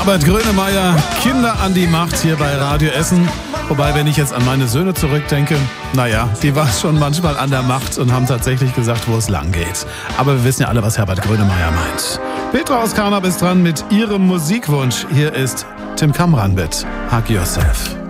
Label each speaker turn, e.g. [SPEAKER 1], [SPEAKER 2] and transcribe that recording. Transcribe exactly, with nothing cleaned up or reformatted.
[SPEAKER 1] Herbert Grönemeyer, Kinder an die Macht hier bei Radio Essen. Wobei, wenn ich jetzt an meine Söhne zurückdenke, naja, die waren schon manchmal an der Macht und haben tatsächlich gesagt, wo es lang geht. Aber wir wissen ja alle, was Herbert Grönemeyer meint. Petra aus Karnap ist dran mit ihrem Musikwunsch. Hier ist Tim Kamran mit Hug Yourself.